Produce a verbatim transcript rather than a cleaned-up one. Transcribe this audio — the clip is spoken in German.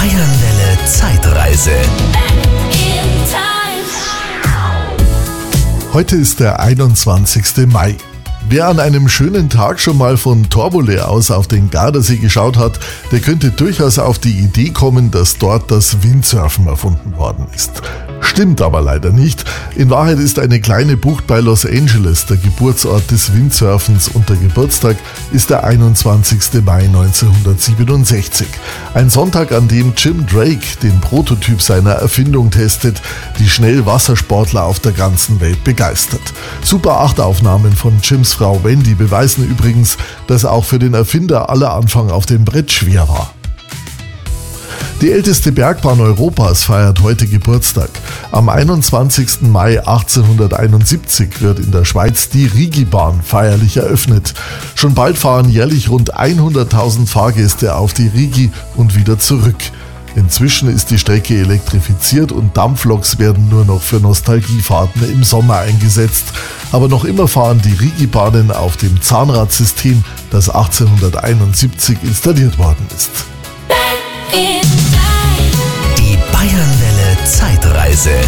Bayernwelle Zeitreise. Heute ist der einundzwanzigste Mai. Wer an einem schönen Tag schon mal von Torbole aus auf den Gardasee geschaut hat, der könnte durchaus auf die Idee kommen, dass dort das Windsurfen erfunden worden ist. Stimmt aber leider nicht. In Wahrheit ist eine kleine Bucht bei Los Angeles der Geburtsort des Windsurfens und der Geburtstag ist der einundzwanzigste Mai neunzehnhundertsiebenundsechzig. Ein Sonntag, an dem Jim Drake den Prototyp seiner Erfindung testet, die schnell Wassersportler auf der ganzen Welt begeistert. Super acht Aufnahmen von Jims Frau Wendy beweisen übrigens, dass auch für den Erfinder aller Anfang auf dem Brett schwer war. Die älteste Bergbahn Europas feiert heute Geburtstag. Am einundzwanzigsten Mai achtzehnhunderteinundsiebzig wird in der Schweiz die Rigibahn feierlich eröffnet. Schon bald fahren jährlich rund hunderttausend Fahrgäste auf die Rigi und wieder zurück. Inzwischen ist die Strecke elektrifiziert und Dampfloks werden nur noch für Nostalgiefahrten im Sommer eingesetzt. Aber noch immer fahren die Rigibahnen auf dem Zahnradsystem, das achtzehnhunderteinundsiebzig installiert worden ist. Die Bayernwelle Zeitreise.